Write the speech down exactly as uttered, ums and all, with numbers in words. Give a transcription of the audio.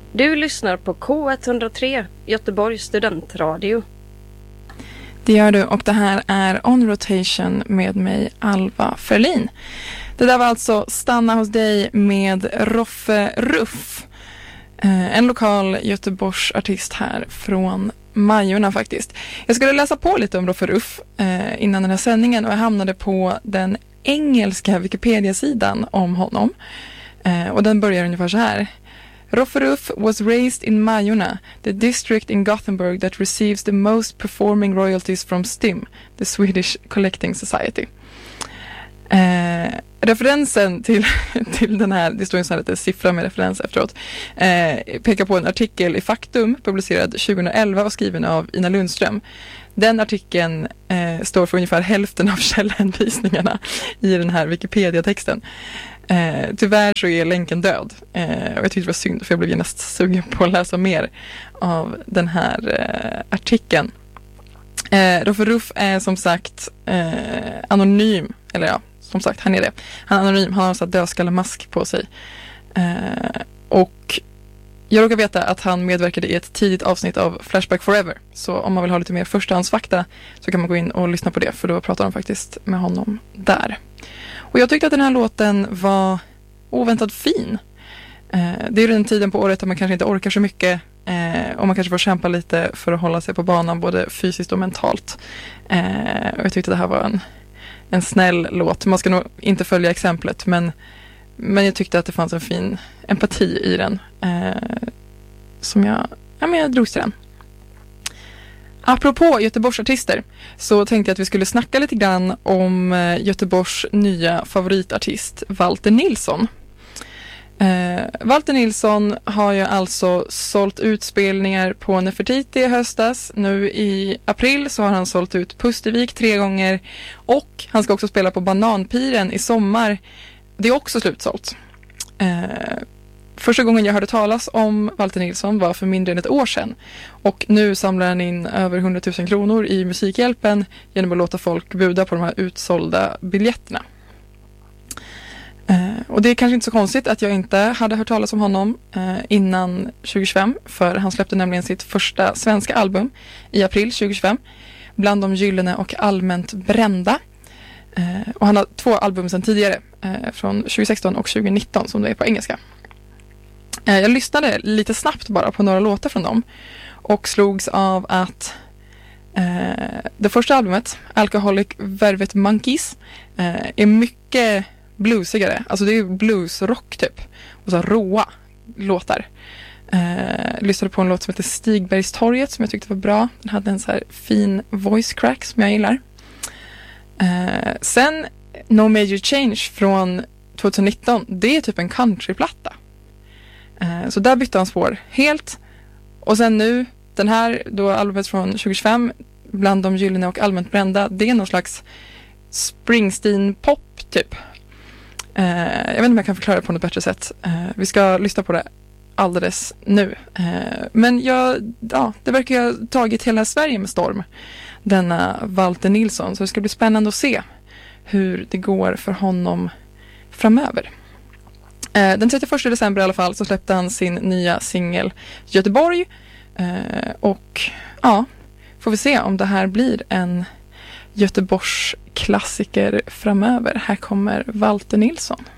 Du lyssnar på K etthundratre, Göteborgs studentradio. Det gör du, och det här är On Rotation med mig, Alva Ferlin. Det där var alltså Stanna hos dig med Roffe Ruff. En lokal Göteborgs artist här från Majorna faktiskt. Jag skulle läsa på lite om Roffe Ruff eh, innan den här sändningen, och jag hamnade på den engelska Wikipedia-sidan om honom. Eh, och den börjar ungefär så här. Roffe Ruff was raised in Majorna, the district in Gothenburg that receives the most performing royalties from S T I M, the Swedish Collecting Society. Eh, referensen till, till den här, det står en sån här lite siffra med referens efteråt, eh, pekar på en artikel i Faktum publicerad tjugoelva och skriven av Ina Lundström. Den artikeln eh, står för ungefär hälften av källhänvisningarna i den här Wikipedia-texten. Eh, tyvärr så är länken död, eh, och jag tyckte det var synd, för jag blev genast sugen på att läsa mer av den här eh, artikeln. Eh, Roffe Ruff är som sagt eh, anonym, eller ja, som sagt, han är det. Han är anonym, han har en sån här dödskallemask på sig. Eh, och jag råkar veta att han medverkade i ett tidigt avsnitt av Flashback Forever. Så om man vill ha lite mer förstahandsfakta så kan man gå in och lyssna på det, för då pratar de faktiskt med honom där. Och jag tyckte att den här låten var oväntat fin. Eh, det är den tiden på året där man kanske inte orkar så mycket, eh, och man kanske får kämpa lite för att hålla sig på banan både fysiskt och mentalt. Eh, och jag tyckte det här var en, en snäll låt. Man ska nog inte följa exemplet, men, men jag tyckte att det fanns en fin empati i den, eh, som jag, ja, men jag drogs till den. Apropå Göteborgs artister så tänkte jag att vi skulle snacka lite grann om Göteborgs nya favoritartist Walter Nilsson. Eh, Walter Nilsson har ju alltså sålt ut spelningar på Nefertiti i höstas. Nu i april så har han sålt ut Pustervik tre gånger, och han ska också spela på Bananpiren i sommar. Det är också slutsålt. Eh, Första gången jag hörde talas om Walter Nilsson var för mindre än ett år sedan. Och nu samlar han in över hundratusen kronor i Musikhjälpen genom att låta folk buda på de här utsålda biljetterna. Eh, och det är kanske inte så konstigt att jag inte hade hört talas om honom eh, innan tjugohundratjugofem. För han släppte nämligen sitt första svenska album i april tjugohundratjugofem. Bland de gyllene och allmänt brända. Eh, och han har två album sedan tidigare. Eh, från tjugohundrasexton och tjugonitton som det är på engelska. Jag lyssnade lite snabbt bara på några låtar från dem och slogs av att eh, det första albumet, Alcoholic Velvet Monkeys, eh, är mycket bluesigare. Alltså det är bluesrock typ. Och så råa låtar. Eh, lyssnade på en låt som heter Stigbergstorget som jag tyckte var bra. Den hade en så här fin voice crack som jag gillar. Eh, sen No Major Change från tjugonitton, det är typ en countryplatta. Så där bytte han spår helt. Och sen nu, den här då albumet från tjugohundratjugofem, Bland de gyllene och allmänt brända, det är någon slags Springsteen-pop typ. eh, Jag vet inte om jag kan förklara det på något bättre sätt. eh, Vi ska lyssna på det alldeles nu. eh, Men jag, ja, det verkar ju ha tagit hela Sverige med storm, denna Walter Nilsson. Så det ska bli spännande att se hur det går för honom framöver. Den trettioförsta december i alla fall så släppte han sin nya singel Göteborg. Eh, och ja, får vi se om det här blir en Göteborgs klassiker framöver. Här kommer Walter Nilsson.